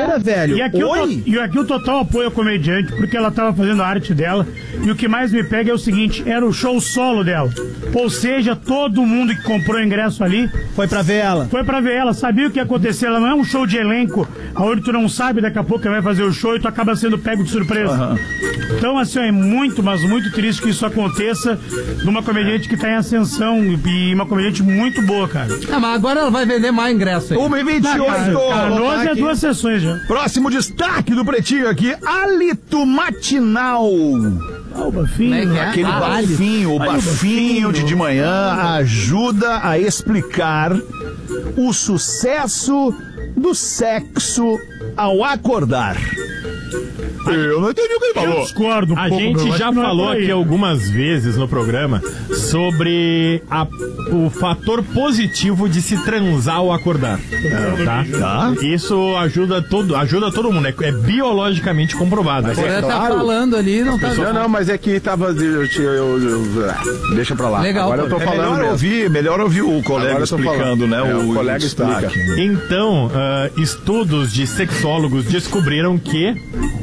cara, velho. E aqui o total apoio ao comediante, porque ela tava fazendo a arte dela. E o que mais me pega é o seguinte, era o show solo dela. Ou seja, todo mundo que comprou ingresso ali... Foi pra ver ela. Foi pra ver ela, sabia o que ia acontecer. Ela não é um show de elenco, onde tu não sabe daqui a pouco quem vai fazer o show e tu acaba sendo pego de surpresa. Uhum. Então, assim, é muito, mas muito triste que isso aconteça numa comediante que tá em ascensão e uma comediante muito boa, cara. Mas agora ela vai vender mais ingresso aí. 1h28. Canoas é 2 sessões já. Próximo destaque do Pretinho aqui, hálito matinal. O bafinho. Aquele bafinho, o bafinho de manhã ajuda a explicar o sucesso do sexo ao acordar. Eu não entendi o que ele falou. Eu discordo. A gente já falou aqui algumas vezes no programa sobre o fator positivo de se transar ao acordar. Tá? Isso ajuda todo mundo. É biologicamente comprovado. Mas tá falando ali, não tá... Não, mas é que tava... deixa pra lá. Legal. Agora eu tô falando melhor ouvir o colega explicando, né? O colega explica. Então, estudos de sexólogos descobriram que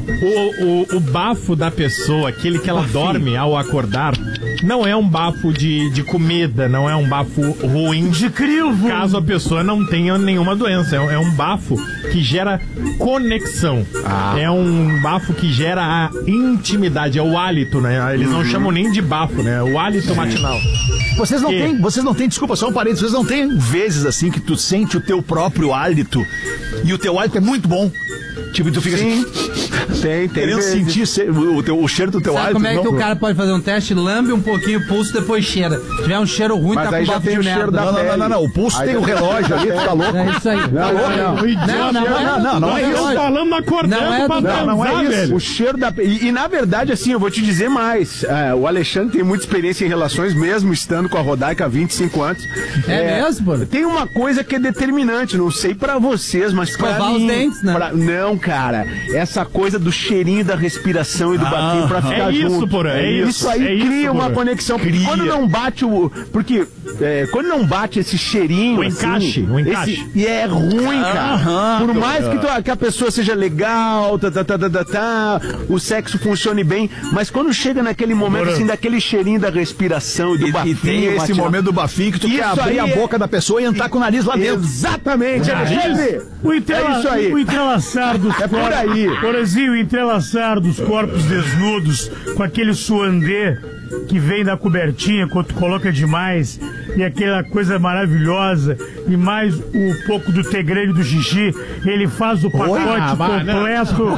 o bafo da pessoa, aquele que ela dorme ao acordar, não é um bafo de comida, não é um bafo ruim de crivo, caso a pessoa não tenha nenhuma doença. É um bafo que gera conexão. É um bafo que gera a intimidade, é o hálito, né? Eles não chamam nem de bafo, né? O hálito matinal. Vocês não têm, desculpa, só um parênteses, vocês não têm vezes assim que tu sente o teu próprio hálito e o teu hálito é muito bom? Tipo, tu fica assim... Tem querendo sentir o cheiro do teu hálito. Como é que o cara pode fazer um teste, lambe um pouquinho o pulso, depois cheira? Se tiver um cheiro ruim, mas tá aí com já bafo tem de o cheiro merda. da Não. O pulso aí tem o relógio ali, tu tá louco. É isso aí. Não é isso. Falando acordando pra transar, não é isso. velho. O cheiro da... E na verdade, assim, eu vou te dizer mais. O Alexandre tem muita experiência em relações, mesmo estando com a Rodaica há 25 anos. É mesmo, pô? Tem uma coisa que é determinante, não sei pra vocês, mas pra escovar mim... os dentes, né? Não, cara. Essa coisa do cheirinho da respiração e do bafinho pra ficar junto. Isso, porra, isso aí cria uma conexão. Porque quando não bate quando não bate esse cheirinho... O encaixe. E é ruim, cara. Por mais que a pessoa seja legal, o sexo funcione bem, mas quando chega naquele momento, assim, daquele cheirinho da respiração e do bafinho... E tem esse momento do bafinho que tu quer abrir a boca da pessoa e entrar com o nariz lá dentro. Exatamente, Alexandre! É isso aí. O entrelaçar dos corpos. Por aí. Porazinho, o entrelaçar dos corpos desnudos com aquele suandê que vem da cobertinha quando tu coloca demais e aquela coisa maravilhosa e mais um pouco do tegreiro do xixi, ele faz o pacote completo.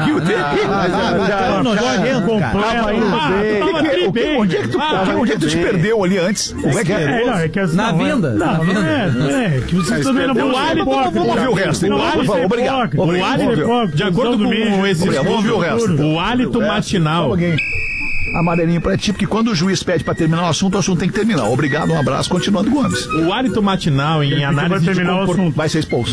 Onde é que tu te perdeu ali antes? Como é que é? Na vinda. Que vocês também não vão lá. Vamos ouvir o resto. Obrigado. De acordo com esse estudo, o hálito matinal... Amarelinho pra ti, porque quando o juiz pede pra terminar o assunto tem que terminar. Obrigado, um abraço, continuando, Gomes. O hálito matinal em análise de comportamento... Vai ser expulso.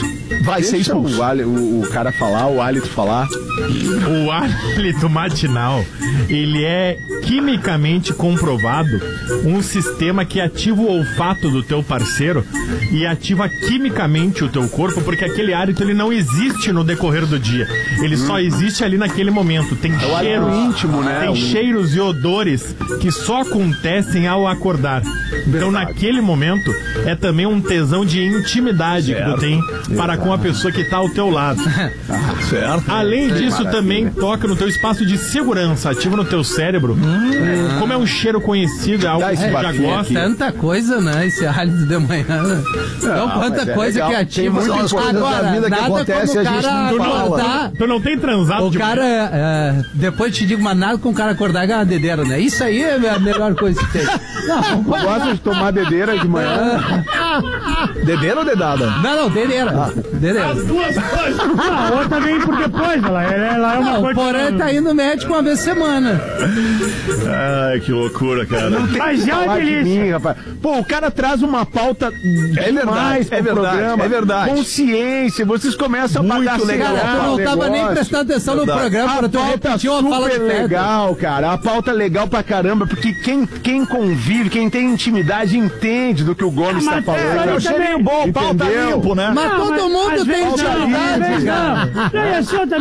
O cara falar, o hálito falar. O hálito matinal, ele é quimicamente comprovado um sistema que ativa o olfato do teu parceiro e ativa quimicamente o teu corpo, porque aquele hálito ele não existe no decorrer do dia. Ele só existe ali naquele momento. Tem cheiros íntimo, né? Tem cheiros e odores que só acontecem ao acordar. Então, naquele momento, é também um tesão de intimidade que tu tem para com a pessoa que está ao teu lado. Certo. Além disso, também toca no teu espaço de segurança, ativa no teu cérebro. Como é um cheiro conhecido, é algo que você já gosta. Tanta coisa, né? Esse hálito de manhã. Então, quanta coisa que ativa. São as coisas da vida que acontecem, a gente não fala. Tu não tem transado o cara, depois te digo, mas nada com o cara acordar e ganhar uma dedeira, né? Isso aí é a melhor coisa que tem. Não, gosta de tomar dedeira de manhã? Dedeira ou dedada? Não, dedeira. Dedeira. As duas coisas. A outra vem por depois, ela é uma coisa... O Porã tá indo no médico uma vez por semana. Ai, que loucura, cara. Mas já é delícia. Rapaz. Pô, o cara traz uma pauta demais pro programa. É verdade. Consciência, vocês começam a pagar legal. Cara, tu não tava nem prestando atenção no programa para tu repetir uma fala super legal, cara. A pauta é legal pra caramba, porque quem convive, quem tem intimidade, entende do que o Gomes tá falando. Eu cheirinho bom, pauta limpo, né? Mas todo mundo tem intimidade, cara.